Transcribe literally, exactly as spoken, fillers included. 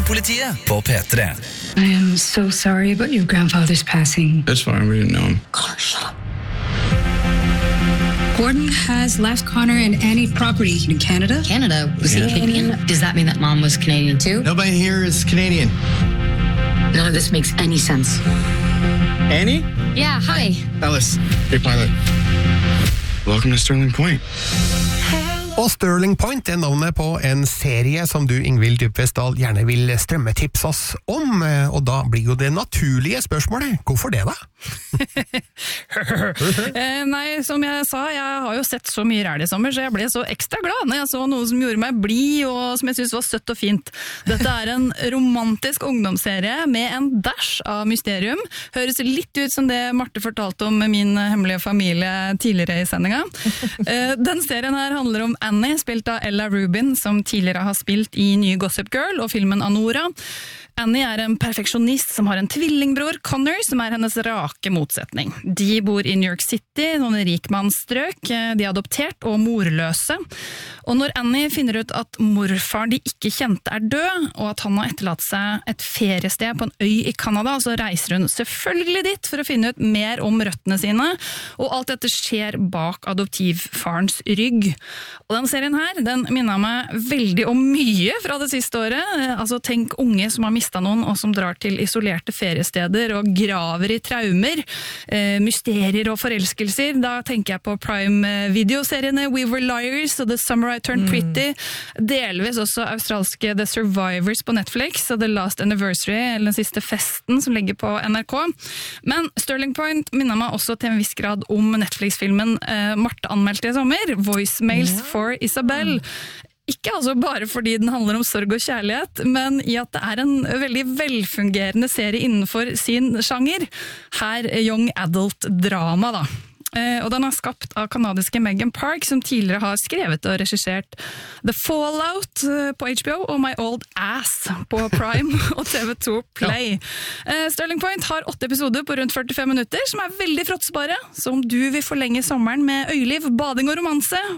Filmpolitiet på P tre. I am so sorry about your grandfather's passing. That's fine, we didn't know him. Connor, shut up. Gordon has left Connor and Annie property in Canada. Canada? Was Yeah. he Canadian? Does that mean that mom was Canadian too? Nobody here is Canadian. None of this makes any sense. Annie? Yeah, hi. Ellis, your pilot. Welcome to Sterling Point. Og Sterling Point er navnet på en serie som du, Ingvild Dybvestdal, gjerne vil strømmetips oss om, og da blir jo det naturlige spørsmålet, hvorfor det da? eh, nei, som jeg sa, jeg har jo sett så mye ræl i sommer, så jeg ble så ekstra glad når jeg så noe som gjorde meg blid, og som jeg synes var søtt og fint. Dette er en romantisk ungdomsserie med en dash av mysterium. Høres litt ut som det Marte fortalte om min hemmelige familie tidligere i sendinga. Eh, den serien her handler om Annie, spilt av Ella Rubin, som tidligere har spilt i nye Gossip Girl og filmen Anora. Annie er en perfeksjonist som har en tvillingbror, Connor, som er hennes rake motsetning. De bor i New York City, noen rikmannsstrøk, de er adoptert og morløse. Og når Annie finner ut at morfar de ikke kjente er død, og at han har etterlatt seg et feriested på en øy i Kanada, så reiser hun selvfølgelig dit for å finne ut mer om røttene sine, og alt dette skjer bak adoptivfarens rygg. Og den serien her, den minner meg veldig om mye fra det siste året. Altså tenk unge som har mistet noen, og som drar til isolerte feriesteder og graver i traumer, eh, mysterier og forelskelser. Da tenker jeg på Prime-videoseriene We Were Liars og The Summer I Turned Pretty. Mm. Delvis også australske The Survivors på Netflix og The Last Anniversary, eller den siste festen som ligger på N R K. Men Sterling Point minner meg også til en viss grad om Netflix-filmen eh, Marte anmeldte i sommer, Voicemails ja. for Isabel. Ikke altså bare fordi den handler om sorg og kjærlighet, men i at det er en veldig velfungerende serie innenfor sin sjanger. Her young adult drama da. Og den er skapt av kanadiske Megan Park, som tidligere har skrevet og regissert The Fallout på H B O og My Old Ass på Prime og T V to Play. Ja. Sterling Point har åtte episoder på rundt førtifem minutter, som er veldig fråtsbare, så om du vil forlenge sommeren med øyeliv, bading og romanse,